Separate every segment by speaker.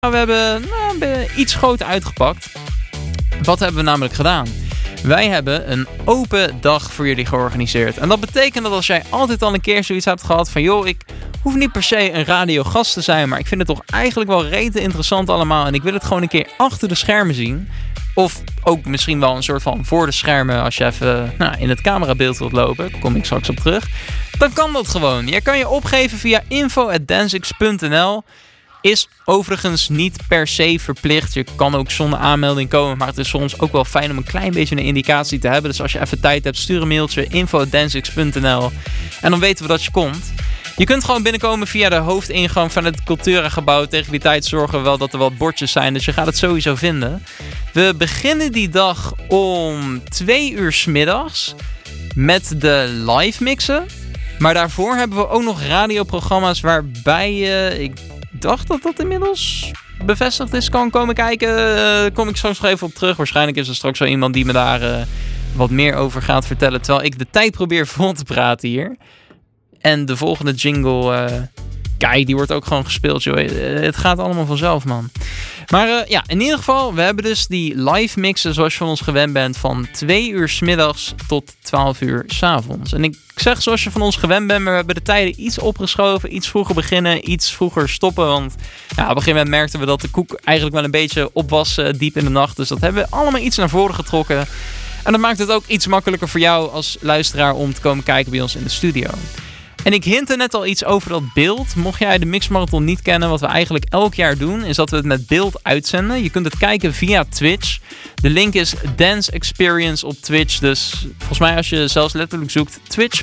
Speaker 1: We hebben iets groter uitgepakt. Wat hebben we namelijk gedaan? Wij hebben een open dag voor jullie georganiseerd. En dat betekent dat als jij altijd al een keer zoiets hebt gehad van... joh, ik hoef niet per se een radiogast te zijn... maar ik vind het toch eigenlijk wel rete interessant allemaal... en ik wil het gewoon een keer achter de schermen zien... of ook misschien wel een soort van voor de schermen... als je even in het camerabeeld wilt lopen... daar kom ik straks op terug... dan kan dat gewoon. Je kan je opgeven via info@dancix.nl... Is overigens niet per se verplicht. Je kan ook zonder aanmelding komen. Maar het is soms ook wel fijn om een klein beetje een indicatie te hebben. Dus als je even tijd hebt, stuur een mailtje. info@dancix.nl. En dan weten we dat je komt. Je kunt gewoon binnenkomen via de hoofdingang van het Cultura-gebouw. Tegen die tijd zorgen we wel dat er wat bordjes zijn. Dus je gaat het sowieso vinden. We beginnen die dag om 2 uur 's middags. Met de live mixen. Maar daarvoor hebben we ook nog radioprogramma's waarbij je... ik dacht dat dat inmiddels bevestigd is. Kan komen kijken. Kom ik straks nog even op terug. Waarschijnlijk is er straks wel iemand die me daar wat meer over gaat vertellen. Terwijl ik de tijd probeer vol te praten hier. En de volgende jingle... kijk, die wordt ook gewoon gespeeld, joh. Het gaat allemaal vanzelf, man. Maar in ieder geval, we hebben dus die live mixen zoals je van ons gewend bent... van 2 uur 's middags tot 12 uur 's avonds. En ik zeg zoals je van ons gewend bent, maar we hebben de tijden iets opgeschoven. Iets vroeger beginnen, iets vroeger stoppen. Want op een gegeven moment merkten we dat de koek eigenlijk wel een beetje op was diep in de nacht. Dus dat hebben we allemaal iets naar voren getrokken. En dat maakt het ook iets makkelijker voor jou als luisteraar om te komen kijken bij ons in de studio. En ik hintte net al iets over dat beeld. Mocht jij de Mixmarathon niet kennen, wat we eigenlijk elk jaar doen... is dat we het met beeld uitzenden. Je kunt het kijken via Twitch. De link is Dance Experience op Twitch. Dus volgens mij als je zelfs letterlijk zoekt...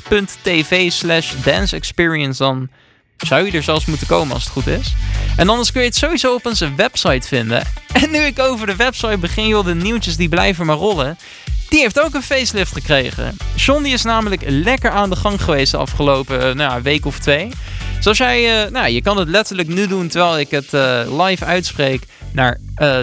Speaker 1: twitch.tv/Dance Experience... dan zou je er zelfs moeten komen als het goed is. En anders kun je het sowieso op onze website vinden. En nu ik over de website begin, joh, de nieuwtjes die blijven maar rollen... Die heeft ook een facelift gekregen. John die is namelijk lekker aan de gang geweest de afgelopen week of 2. Zoals jij, je kan het letterlijk nu doen terwijl ik het live uitspreek, naar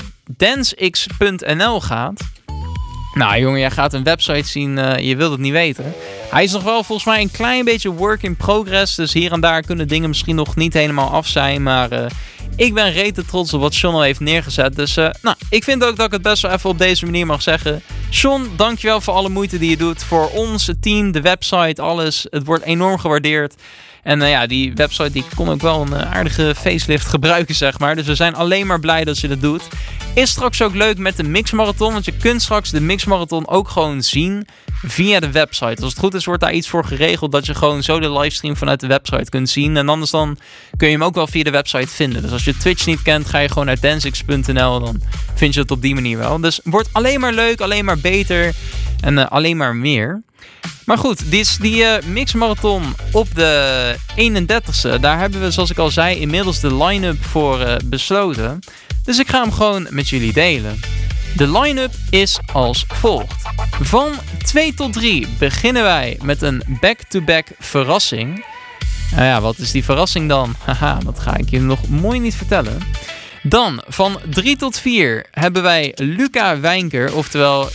Speaker 1: dancix.nl gaat. Nou jongen, jij gaat een website zien, je wilt het niet weten. Hij is nog wel volgens mij een klein beetje work in progress. Dus hier en daar kunnen dingen misschien nog niet helemaal af zijn. Maar ik ben rete trots op wat John al heeft neergezet. Dus ik vind ook dat ik het best wel even op deze manier mag zeggen. John, dankjewel voor alle moeite die je doet. Voor ons, het team, de website, alles. Het wordt enorm gewaardeerd. En die website die kon ook wel een aardige facelift gebruiken, zeg maar. Dus we zijn alleen maar blij dat je dat doet. Is straks ook leuk met de Mixmarathon. Want je kunt straks de Mixmarathon ook gewoon zien via de website. Als het goed is, wordt daar iets voor geregeld dat je gewoon zo de livestream vanuit de website kunt zien. En anders dan kun je hem ook wel via de website vinden. Dus als je Twitch niet kent, ga je gewoon naar dancix.nl. Dan vind je het op die manier wel. Dus wordt alleen maar leuk, alleen maar beter en alleen maar meer. Maar goed, die Mixmarathon op de 31ste, daar hebben we, zoals ik al zei, inmiddels de line-up voor besloten. Dus ik ga hem gewoon met jullie delen. De line-up is als volgt. Van 2 tot 3 beginnen wij met een back-to-back verrassing. Nou ja, wat is die verrassing dan? Haha, dat ga ik je nog mooi niet vertellen. Dan van 3 tot 4 hebben wij Luca Wijnker, oftewel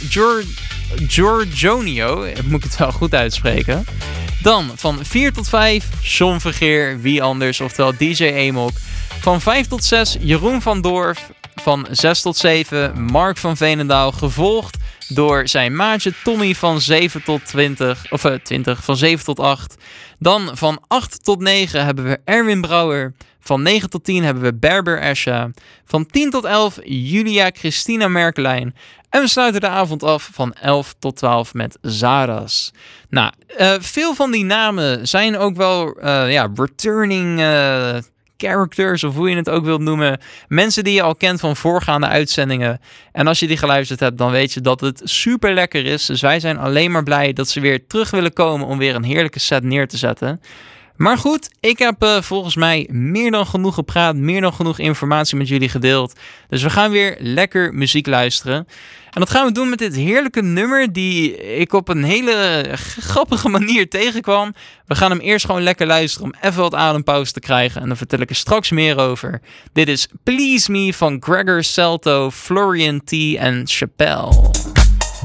Speaker 1: Giorgionio, moet ik het wel goed uitspreken. Dan van 4 tot 5 John Vergeer, wie anders, oftewel DJ Amok. Van 5 tot 6 Jeroen van Dorf. Van 6 tot 7 Mark van Veenendaal, gevolgd door zijn maatje Tommy van 7 tot 20, van 7 tot 8. Dan van 8 tot 9 hebben we Erwin Brouwer. Van 9 tot 10 hebben we Berber Escha. Van 10 tot 11 Julia Christina Merkelijn. En we sluiten de avond af van 11 tot 12 met Zaras. Nou, veel van die namen zijn ook wel returning characters, of hoe je het ook wilt noemen. Mensen die je al kent van voorgaande uitzendingen. En als je die geluisterd hebt, dan weet je dat het super lekker is. Dus wij zijn alleen maar blij dat ze weer terug willen komen om weer een heerlijke set neer te zetten. Maar goed, ik heb volgens mij meer dan genoeg gepraat, meer dan genoeg informatie met jullie gedeeld. Dus we gaan weer lekker muziek luisteren. En dat gaan we doen met dit heerlijke nummer die ik op een hele grappige manier tegenkwam. We gaan hem eerst gewoon lekker luisteren om even wat adempauze te krijgen. En dan vertel ik er straks meer over. Dit is Please Me van Gregor Salto, Florian T. en Chappelle.